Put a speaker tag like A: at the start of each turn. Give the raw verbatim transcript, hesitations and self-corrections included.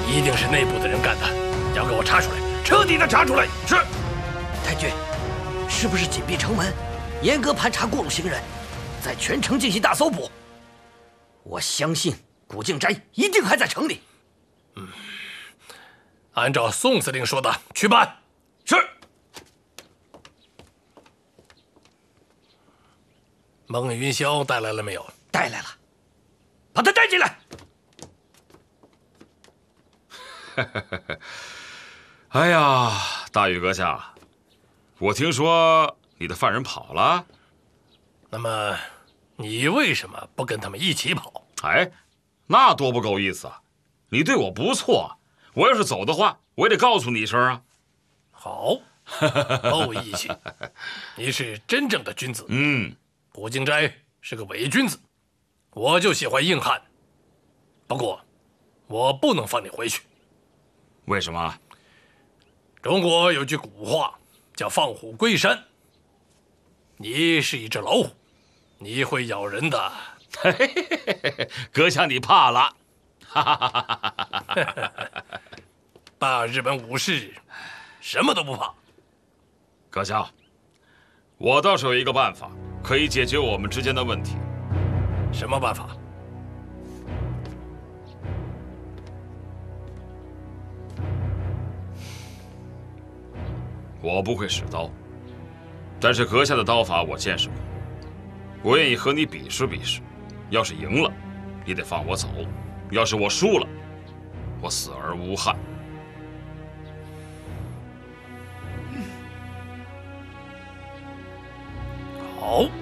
A: 一定是内部的人干的，要给我查出来，彻底的查出来。是。
B: 太君，是不是紧闭城门，严格盘查过路行人，在全城进行大搜捕？我相信古静斋一定还在城里。
A: 嗯，按照宋司令说的去办。是。孟云霄带来了没有？
B: 带来了，把他带进来。
C: 哎呀，大禹阁下，我听说你的犯人跑了。
A: 那么，你为什么不跟他们一起跑？
C: 哎，那多不够意思啊！你对我不错，我要是走的话，我也得告诉你一声啊。
A: 好，够义气，你是真正的君子。
C: 嗯，
A: 古静斋是个伪君子，我就喜欢硬汉。不过，我不能放你回去。
C: 为什么？
A: 中国有句古话叫“放虎归山”。你是一只老虎，你会咬人的。
C: 嘿嘿嘿嘿，阁下你怕了。
A: 大日本武士什么都不怕。
C: 阁下，我倒是有一个办法可以解决我们之间的问题。
A: 什么办法？
C: 我不会使刀，但是阁下的刀法我见识过，我愿意和你比试比试。要是赢了，你得放我走；要是我输了，我死而无憾。
A: 好。